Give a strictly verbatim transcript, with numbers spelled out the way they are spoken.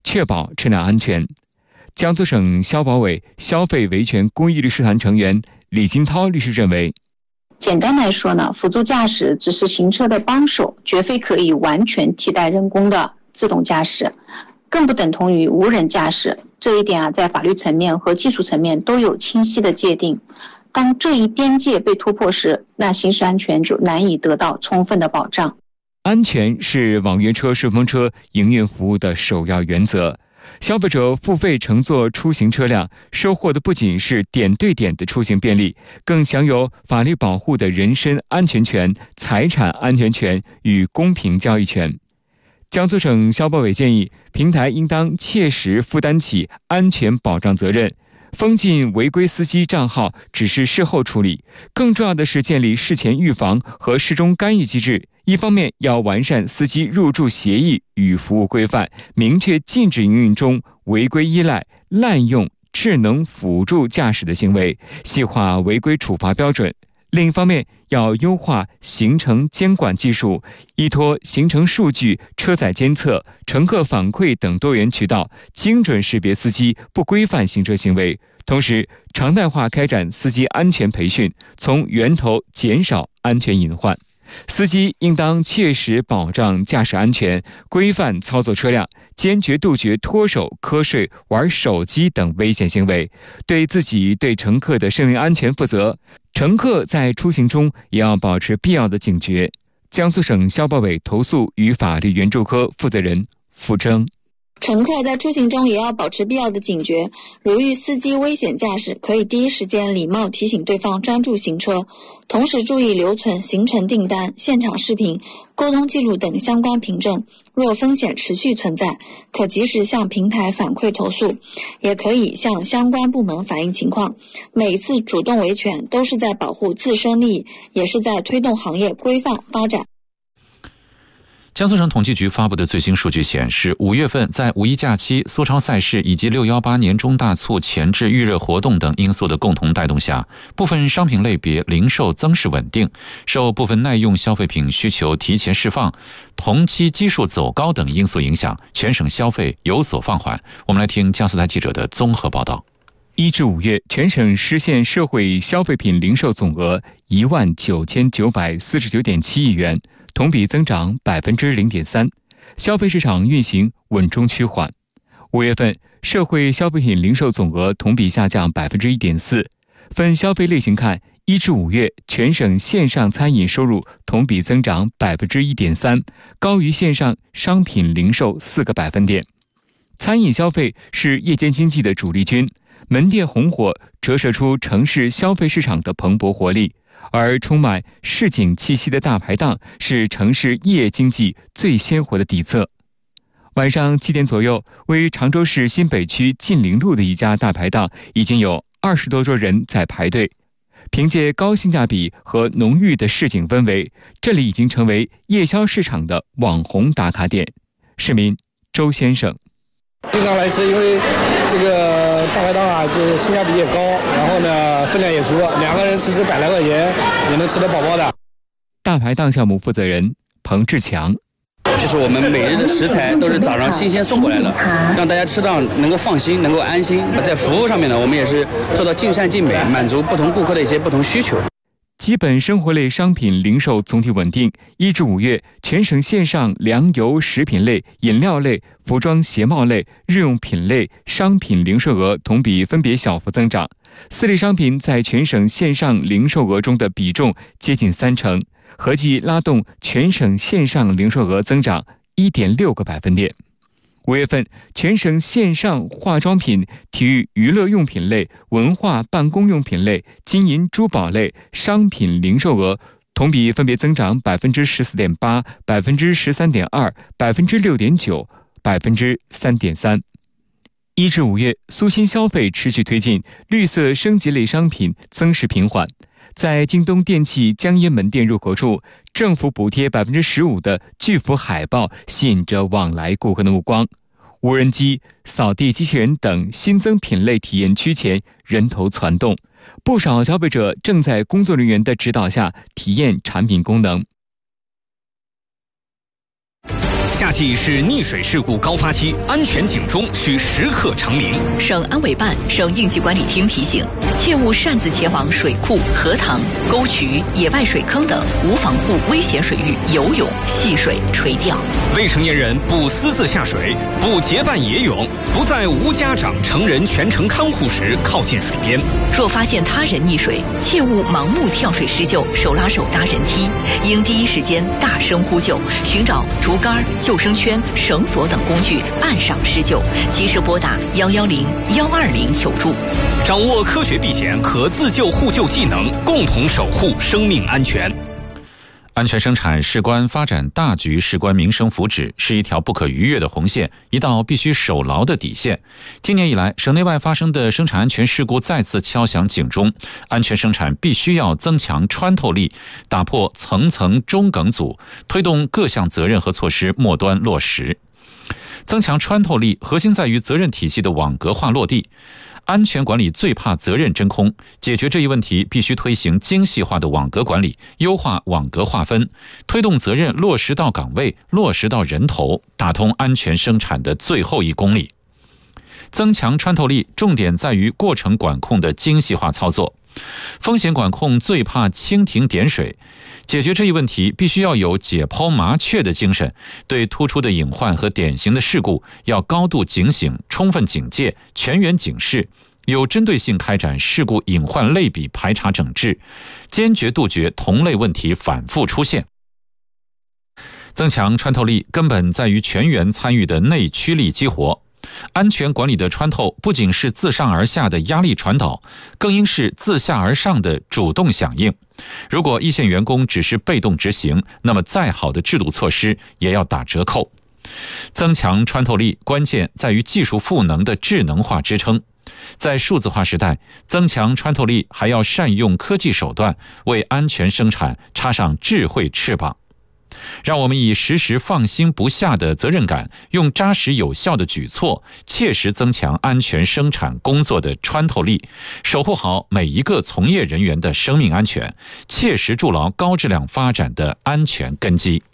确保车辆安全。江苏省消保委消费维权公益律师团成员李金涛律师认为， 简单来说呢，辅助驾驶只是行车的帮手，绝非可以完全替代人工的自动驾驶，更不等同于无人驾驶。这一点啊，在法律层面和技术层面都有清晰的界定。当这一边界被突破时，那行驶安全就难以得到充分的保障。 安全是网约车、顺风车营运服务的首要原则。消费者付费乘坐出行车辆，收获的不仅是点对点的出行便利，更享有法律保护的人身安全权、财产安全权与公平交易权。江苏省消保委建议，平台应当切实负担起安全保障责任，封禁违规司机账号只是事后处理，更重要的是建立事前预防和事中干预机制。一方面要完善司机入驻协议与服务规范，明确禁止营运中违规依赖、滥用智能辅助驾驶的行为，细化违规处罚标准。另一方面要优化行程监管技术，依托行程数据、车载监测、乘客反馈等多元渠道，精准识别司机不规范行车行为，同时常态化开展司机安全培训，从源头减少安全隐患。司机应当切实保障驾驶安全，规范操作车辆，坚决杜绝脱手、瞌睡、玩手机等危险行为，对自己、对乘客的生命安全负责。乘客在出行中也要保持必要的警觉。江苏省消保委投诉与法律援助科负责人付征。 乘客在出行中也要保持必要的警觉，如遇司机危险驾驶，可以第一时间礼貌提醒对方专注行车，同时注意留存行程订单、现场视频、沟通记录等相关凭证。若风险持续存在，可及时向平台反馈投诉，也可以向相关部门反映情况。每次主动维权都是在保护自身利益，也是在推动行业规范发展。 江苏省统计局发布的最新数据显示，五月份在五一假期、苏超赛事以及六一八年中大促前置预热活动等因素的共同带动下，部分商品类别零售增势稳定，受部分耐用消费品需求提前释放、同期基数走高等因素影响，全省消费有所放缓。我们来听江苏台记者的综合报道。 一至五月，全省实现社会消费品零售总额一万九千九百四十九点七亿元，同比增长百分之零点三，消费市场运行稳中趋缓。五月份，社会消费品零售总额同比下降百分之一点四。分消费类型看，一至五月，全省线上餐饮收入同比增长百分之一点三，高于线上商品零售四个百分点。餐饮消费是夜间经济的主力军，门店红火折射出城市消费市场的蓬勃活力。而充满市井气息的大排档是城市夜经济最鲜活的底色。晚上七点左右，位于常州市新北区晋陵路的一家大排档已经有二十多桌人在排队。凭借高性价比和浓郁的市井氛围，这里已经成为夜宵市场的网红打卡点。市民周先生： 经常来吃，因为这个大排档啊，就是性价比也高，然后呢分量也足，两个人吃吃百来块钱也能吃得饱饱的。 大排档项目负责人彭志强： 就是我们每日的食材都是早上新鲜送过来的，让大家吃到能够放心，能够安心。在服务上面呢，我们也是做到尽善尽美，满足不同顾客的一些不同需求。 基本生活类商品零售总体稳定。一至五月，全省线上粮油食品类、饮料类、服装鞋帽类、日用品类商品零售额同比分别小幅增长。四类商品在全省线上零售额中的比重接近三成，合计拉动全省线上零售额增长一点六个百分点。五月份，全省线上化妆品、体育娱乐用品类、文化办公用品类、金银珠宝类商品零售额同比分别增长百分之十四点八、百分之十三点二、百分之六点九、百分之三点三。一至五月，苏新消费持续推进，绿色升级类商品增势平缓。在京东电器江阴门店入口处，政府补贴百分之十五的巨幅海报吸引着往来顾客的目光。无人机、扫地机器人等新增品类体验区前人头攒动，不少消费者正在工作人员的指导下体验产品功能。 夏季是溺水事故高发期，安全警钟需时刻长鸣。 省安委办、省应急管理厅提醒，切勿擅自前往水库、河塘、沟渠、野外水坑等无防护危险水域游泳、戏水、垂钓。 未成年人不私自下水，不结伴野泳，不在无家长成人全程看护时靠近水边。 若发现他人溺水，切勿盲目跳水施救、手拉手搭人梯，应第一时间大声呼救，寻找竹竿、救生圈、绳索等工具岸上施救，及时拨打幺幺零、幺二零求助。 掌握科学避险和自救互救技能，共同守护生命安全。 安全生产事关发展大局，事关民生福祉，是一条不可逾越的红线，一道必须守牢的底线。今年以来，省内外发生的生产安全事故再次敲响警钟，安全生产必须要增强穿透力，打破层层中梗阻，推动各项责任和措施末端落实。增强穿透力，核心在于责任体系的网格化落地。安全管理最怕责任真空，解决这一问题必须推行精细化的网格管理，优化网格划分，推动责任落实到岗位，落实到人头，打通安全生产的最后一公里。增强穿透力，重点在于过程管控的精细化操作。风险管控最怕蜻蜓点水，解决这一问题必须要有解剖麻雀的精神，对突出的隐患和典型的事故要高度警醒、充分警戒、全员警示，有针对性开展事故隐患类比排查整治，坚决杜绝同类问题反复出现。增强穿透力，根本在于全员参与的内驱力激活。安全管理的穿透不仅是自上而下的压力传导，更应是自下而上的主动响应。如果一线员工只是被动执行，那么再好的制度措施也要打折扣。增强穿透力，关键在于技术赋能的智能化支撑。在数字化时代，增强穿透力还要善用科技手段，为安全生产插上智慧翅膀。让我们以时时放心不下的责任感，用扎实有效的举措，切实增强安全生产工作的穿透力，守护好每一个从业人员的生命安全，切实筑牢高质量发展的安全根基。